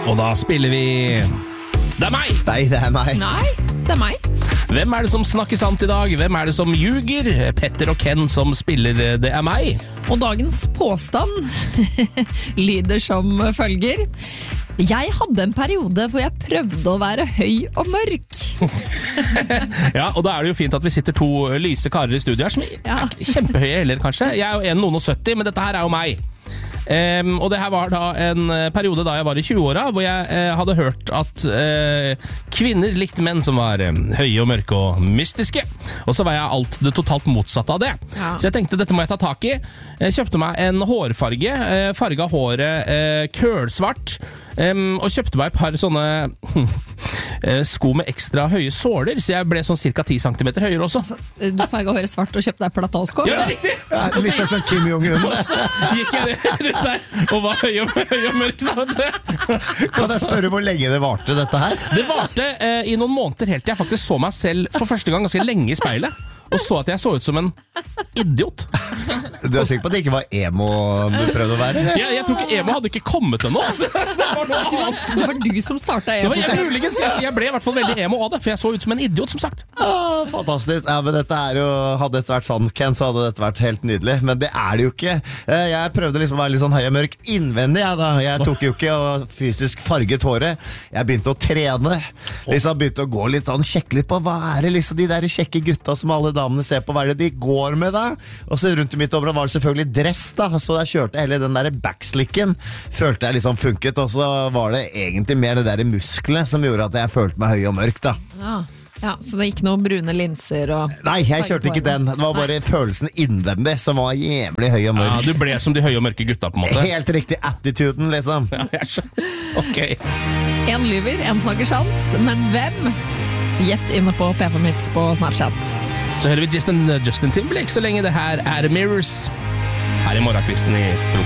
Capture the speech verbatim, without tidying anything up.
Og da spiller vi Det er meg! Nei, det er meg. Nei, det er meg. Hvem er det som snakker sant i dag? Hvem er det som ljuger? Petter og Ken som spiller Det er meg. Og dagens påstand lyder som følger. Jeg hadde en periode hvor jeg prøvde å være høy og mørk. Ja, og da er det jo fint at vi sitter to lyse karer i studio her som Ja. er ikke kjempehøye heller, kanskje. Jeg er jo en noen og sytti, men dette her er jo meg. Um, og det her var da en periode da jeg var i tjue-åra, hvor jeg uh, hadde hørt at uh, kvinner likte menn som var um, høye og mørke og mystiske. Og så var jeg alt det totalt motsatte av det. Ja. Så jeg tenkte dette må jeg ta tak i. Jeg kjøpte meg en hårfarge, uh, farga håret uh, kølsvart, um, og kjøpte meg et par sånne sko med ekstra høye såler, så jeg ble sånn cirka ti centimeter høyere også. Du farga håret svart og kjøpte deg platåsko? Ja, riktig! Ja, litt sånn som Kim Jong-un. Så gikk jeg rundt der og var høy og, høy og mørk da, vet du. Kan jeg spørre hvor lenge det varte dette her? Det varte eh, i noen måneder helt til jeg faktisk så meg selv for første gang ganske lenge i speilet. Og så at jeg så ut som en idiot. Du er sikker på at det ikke var emo du prøvde å være? Eller? Jeg, jeg tror ikke emo hadde ikke kommet ennå. Det var noe annet. Det var du som startet Det var emo. jeg, muligens, jeg, jeg ble i hvert fall veldig emo av det, for jeg så ut som en idiot, som sagt. Ah, fantastisk. Ja, men dette er jo, hadde dette vært sant, Ken, så hadde dette vært helt nydelig. Men det er det jo ikke. Eh, Jeg prøvde liksom å være litt sånn høy og mørk innvendig. Jeg, da. jeg tok jo ikke og fysisk farget håret. Jeg begynte å trene. Liksom begynte å gå litt sånn, sjekke litt på hva er det liksom de der kjekke gutta som alle damene ser på, hva er det de går med da? Og så rundt i mitt område var det selvfølgelig dress da, så jeg kjørte hele den der backslicken, følte jeg liksom funket, og så var det egentlig mer det der musklene som gjorde at jeg følte meg høy og mørk da. Ja. Ja, så det gikk noen brune linser og... Nei, jeg kjørte ikke den, det var bare følelsen innvendig som var jævlig høy og mørk. Ja, du ble som de høye og mørke gutta, på en måte. Helt riktig attituden, liksom. Ja, jeg skjønner. Ok. En lyver, en snakker sant, men hvem? Gjett inne på P fem Hits på Snapchat. Så hører vi Justin, Justin Timberlake så lenge det her er Mirrors her i morgenkvisten i frokost.